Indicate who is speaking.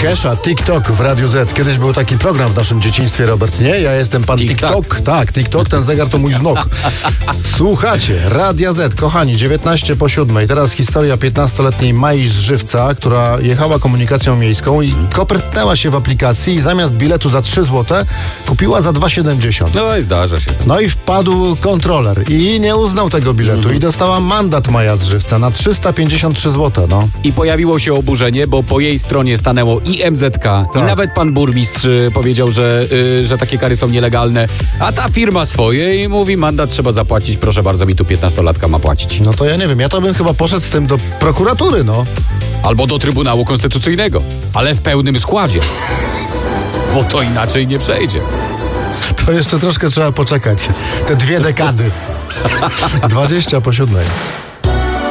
Speaker 1: Kesha, TikTok w Radiu Z. Kiedyś był taki program w naszym dzieciństwie, Robert, nie? Ja jestem pan TikTok. Tak, TikTok, ten zegar to mój wzrok. Słuchacie, Radia Z, kochani, 19 po 7. Teraz historia 15-letniej Mai z Żywca, która jechała komunikacją miejską i kopertnęła się w aplikacji i zamiast biletu za 3 zł kupiła za 2,70.
Speaker 2: No i zdarza się.
Speaker 1: No i wpadł kontroler i nie uznał tego biletu i dostała mandat Maja z Żywca na 353 zł, no.
Speaker 2: I pojawiło się oburzenie, bo po jej stronie stanęło i MZK, i nawet pan burmistrz powiedział, że takie kary są nielegalne, a ta firma swoje i mówi, mandat trzeba zapłacić, proszę bardzo, mi tu 15-latka ma płacić.
Speaker 1: No to ja nie wiem, ja to bym chyba poszedł z tym do prokuratury, no.
Speaker 2: Albo do Trybunału Konstytucyjnego, ale w pełnym składzie, bo to inaczej nie przejdzie.
Speaker 1: To jeszcze troszkę trzeba poczekać. Te 2 dekady. 20 po 7.